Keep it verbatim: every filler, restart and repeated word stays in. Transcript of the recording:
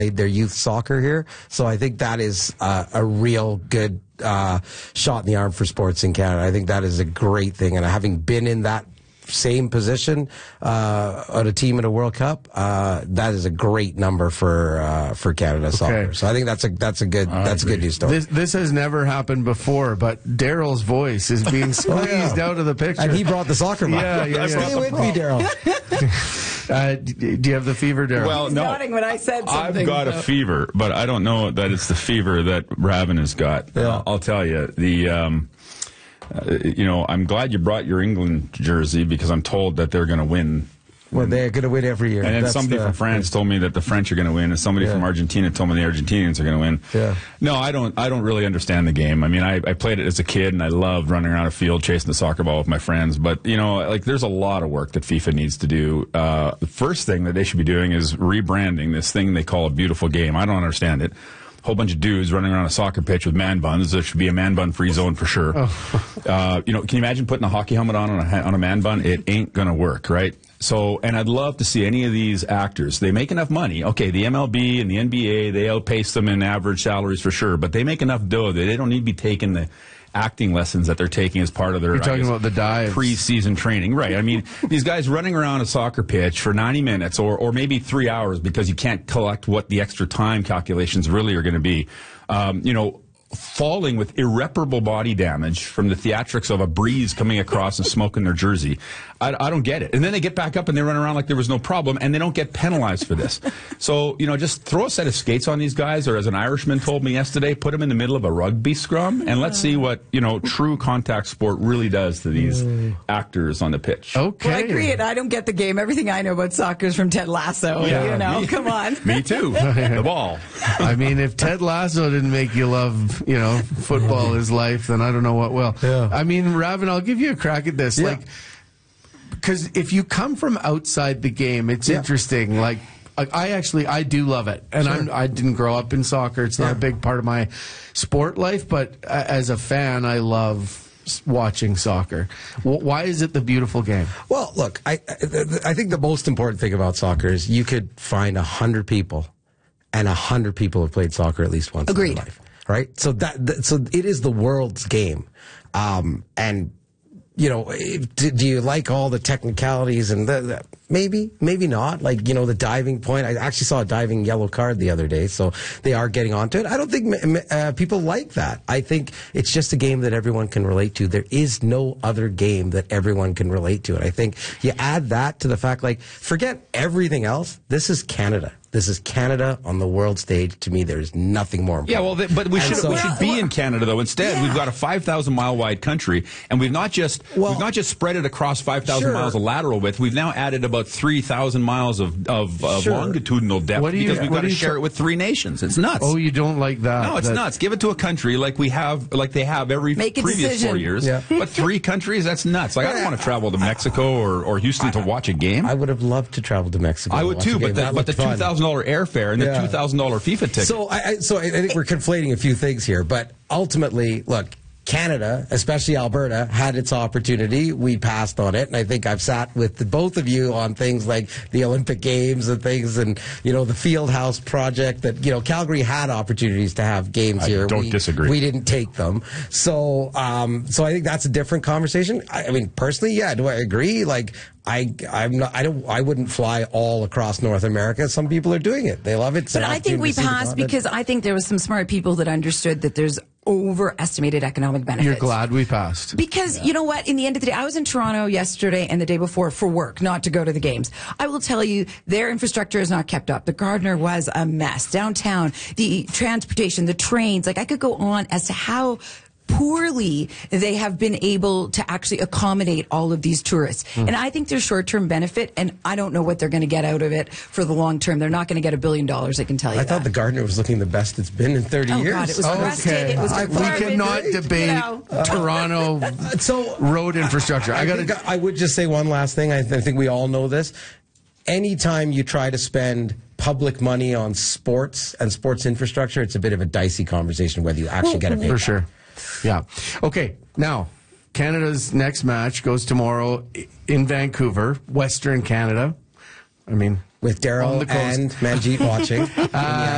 played their youth soccer here. So I think that is uh, a real good uh, shot in the arm for sports in Canada. I think that is a great thing. And having been in that same position uh, on a team in a World Cup, uh, that is a great number for uh, for Canada okay. soccer. So I think that's a that's a good I that's agree. a good news story. This, this has never happened before, but Daryl's voice is being squeezed oh, yeah. out of the picture, and he brought the soccer ball. Yeah, yeah, yeah. Stay with me, Daryl. uh, do you have the fever, Daryl? Well, He's no. nodding when I said something. I've got so. a fever, but I don't know that it's the fever that Ravin has got. Yeah. Uh, I'll tell you the. Um, Uh, you know, I'm glad you brought your England jersey because I'm told that they're going to win. Well, they're going to win every year. And then That's somebody the, from France yeah. told me that the French are going to win, and somebody yeah. from Argentina told me the Argentinians are going to win. Yeah. No, I don't. I don't really understand the game. I mean, I, I played it as a kid, and I loved running around a field chasing the soccer ball with my friends. But you know, like there's a lot of work that FIFA needs to do. Uh, the first thing that they should be doing is rebranding this thing they call a beautiful game. I don't understand it. Whole bunch of dudes running around a soccer pitch with man buns. There should be a man bun free zone for sure. Oh. Uh, you know, can you imagine putting a hockey helmet on on a, on a man bun? It ain't gonna work, right? So, and I'd love to see any of these actors. They make enough money. Okay, the M L B and the N B A, they outpace them in average salaries for sure, but they make enough dough that they don't need to be taking the acting lessons that they're taking as part of their You're talking guess, about the dives. Pre-season training. Right. I mean, these guys running around a soccer pitch for ninety minutes or, or maybe three hours because you can't collect what the extra time calculations really are going to be. Um, you know, falling with irreparable body damage from the theatrics of a breeze coming across and smoking their jersey. I, I don't get it. And then they get back up and they run around like there was no problem, and they don't get penalized for this. So, you know, just throw a set of skates on these guys, or as an Irishman told me yesterday, put them in the middle of a rugby scrum, and let's see what, you know, true contact sport really does to these actors on the pitch. Okay. Well, I agree, and I don't get the game. Everything I know about soccer is from Ted Lasso. Yeah, you know, me, come on. Me too. The ball. I mean, if Ted Lasso didn't make you love, you know, football is life, then I don't know what will. Yeah. I mean, Ravin, I'll give you a crack at this. Yeah. Like, because if you come from outside the game, it's yeah. interesting. Like, I actually, I do love it. And sure. I'm, I didn't grow up in soccer. It's not yeah. a big part of my sport life, but as a fan, I love watching soccer. Why is it the beautiful game? Well, look, I, I think the most important thing about soccer is you could find a hundred people, and a hundred people have played soccer at least once Agreed. in their life. Right? So that, that so it is the world's game. Um, and, you know, do, do you like all the technicalities and the, the, maybe, maybe not. Like, you know, the diving point. I actually saw a diving yellow card the other day, so they are getting onto it. I don't think uh, people like that. I think it's just a game that everyone can relate to. There is no other game that everyone can relate to. And I think you add that to the fact, like, forget everything else. This is Canada. This is Canada on the world stage. To me, there's nothing more important. Yeah, well, th- but we should, so, well, we should be in Canada, though. Instead, yeah. we've got a five thousand mile wide country, and we've not just well, we've not just spread it across five thousand sure. miles of lateral width. We've now added about three thousand miles of, of, of sure. longitudinal depth what do you, because we've got to share tr- it with three nations. It's nuts. Oh, you don't like that? No, it's that... nuts. Give it to a country like we have, like they have every Make a previous decision. four years. Yeah. But three countries, that's nuts. Like, I don't want to travel to Mexico or, or Houston I, to watch a game. I would have loved to travel to Mexico. I would too, but the, but the two thousand dollars airfare and the yeah. two thousand dollars FIFA ticket. So I, I so I think we're conflating a few things here, but ultimately, look, Canada, especially Alberta, had its opportunity. We passed on it, and I think I've sat with the, both of you on things like the Olympic Games and things, and you know the Fieldhouse project. That you know Calgary had opportunities to have games I here. Don't we, disagree. We didn't take them, so um, so I think that's a different conversation. I, I mean, personally, yeah, do I agree? Like. I I'm not I don't I wouldn't fly all across North America. Some people are doing it. They love it. It's but I think we passed because I think there was some smart people that understood that there's overestimated economic benefits. You're glad we passed. Because yeah. you know what? In the end of the day, I was in Toronto yesterday and the day before for work, not to go to the games. I will tell you, their infrastructure is not kept up. The Gardiner was a mess. Downtown, the transportation, the trains, like I could go on as to how poorly they have been able to actually accommodate all of these tourists. Mm. And I think there's short-term benefit, and I don't know what they're going to get out of it for the long term. They're not going to get a billion dollars, I can tell you I that. thought the Gardiner was looking the best it's been in thirty oh, years. God, it was oh, crusted. okay. It was I, we cannot debate you know. uh, Toronto uh, so, road infrastructure. I, I, gotta, I would just say one last thing. I, th- I think we all know this. Anytime you try to spend public money on sports and sports infrastructure, it's a bit of a dicey conversation whether you actually get it paid. For sure. Yeah. Okay. Now, Canada's next match goes tomorrow in Vancouver, Western Canada. I mean, with Daryl and Manjeet watching. uh,